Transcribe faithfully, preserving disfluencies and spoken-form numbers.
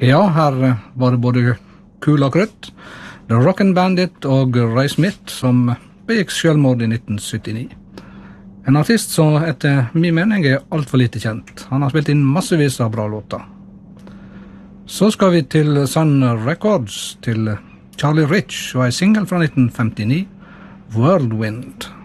Ja, her var det både Kul og Krutt, The Rockin' Bandit og Ray Smith som begikk selvmord i nitten syttini. En artist som etter min mening er alt for lite kjent. Han har spilt inn massevis av bra låter. Så skal vi til Sun Records, til Charlie Rich og en single fra nitten femtini, Whirlwind.